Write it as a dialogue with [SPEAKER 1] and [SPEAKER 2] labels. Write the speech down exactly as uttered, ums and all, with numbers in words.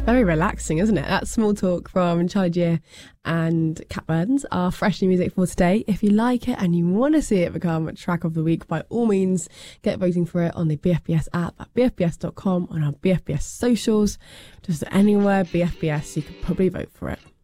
[SPEAKER 1] Very relaxing, isn't it? That's Small Talk from Charlie Gear and Cat Burns, our fresh new music for today. If you like it and you want to see it become track of the week, by all means, get voting for it on the B F B S app at b f b s dot com, on our B F B S socials, just anywhere B F B S, you could probably vote for it.